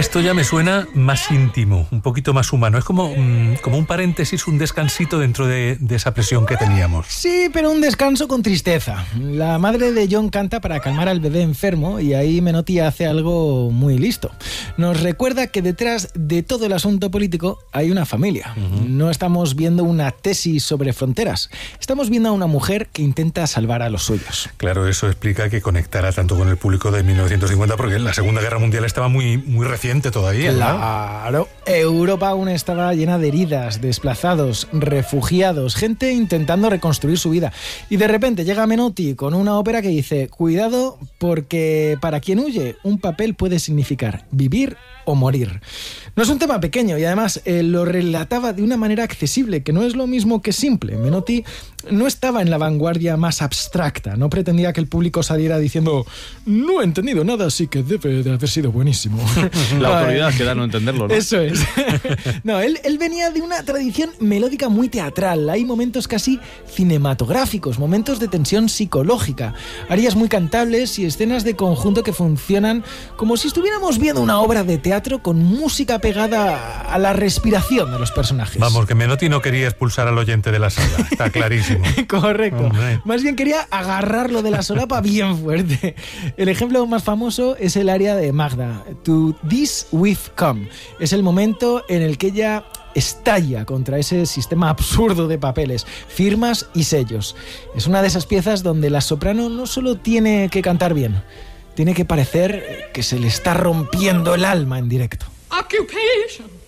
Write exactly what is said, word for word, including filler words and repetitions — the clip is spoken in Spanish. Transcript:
Esto ya me suena más íntimo, un poquito más humano. Es como, mmm, como un paréntesis, un descansito dentro de, de esa presión que teníamos. Sí, pero un descanso con tristeza. La madre de John canta para calmar al bebé enfermo y ahí Menotti hace algo muy listo. Nos recuerda que detrás de todo el asunto político hay una familia. Uh-huh. No estamos viendo una tesis sobre fronteras. Estamos viendo a una mujer que intenta salvar a los suyos. Claro, eso explica que conectara tanto con el público de mil novecientos cincuenta, porque la Segunda Guerra Mundial estaba muy, muy reciente todavía, ¿no? Claro. Europa aún estaba llena de heridas, desplazados, refugiados, gente intentando reconstruir su vida. Y de repente llega Menotti con una ópera que dice: cuidado, porque para quien huye, un papel puede significar vivir o morir. No es un tema pequeño y además eh, lo relataba de una manera accesible, que no es lo mismo que simple. Menotti no estaba en la vanguardia más abstracta, no pretendía que el público saliera diciendo: no he entendido nada, así que debe de haber sido buenísimo. La autoridad que da no entenderlo, ¿no? Eso es. No, él, él venía de una tradición melódica muy teatral. Hay momentos casi cinematográficos, momentos de tensión psicológica, arias muy cantables y escenas de conjunto que funcionan como si estuviéramos viendo una obra de teatro con música pegada a la respiración de los personajes. Vamos, que Menotti no quería expulsar al oyente de la sala, está clarísimo. Correcto. Hombre. Más bien quería agarrarlo de la solapa bien fuerte. El ejemplo más famoso es el aria de Magda, To This We've Come. Es el momento en el que ella estalla contra ese sistema absurdo de papeles, firmas y sellos. Es una de esas piezas donde la soprano no solo tiene que cantar bien, tiene que parecer que se le está rompiendo el alma en directo. Occupation.